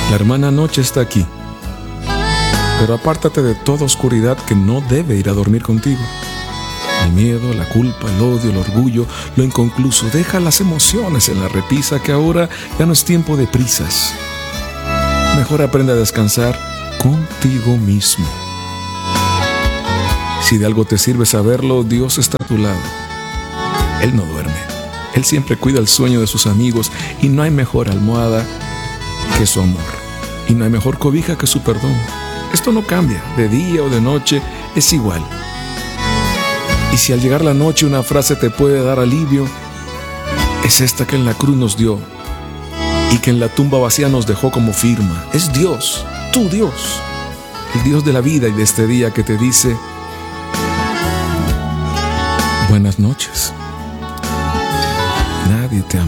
La hermana noche está aquí, pero apártate de toda oscuridad que no debe ir a dormir contigo. El miedo, la culpa, el odio, el orgullo, lo inconcluso. Deja las emociones en la repisa, que ahora ya no es tiempo de prisas. Mejor aprende a descansar contigo mismo. Si de algo te sirve saberlo, Dios está a tu lado. Él no duerme. Él siempre cuida el sueño de sus amigos, y no hay mejor almohada que su amor. Y no hay mejor cobija que su perdón. Esto no cambia, de día o de noche, es igual. Y si al llegar la noche una frase te puede dar alivio, es esta que en la cruz nos dio y que en la tumba vacía nos dejó como firma. Es Dios, tu Dios, el Dios de la vida y de este día, que te dice: buenas noches. Nadie te ama.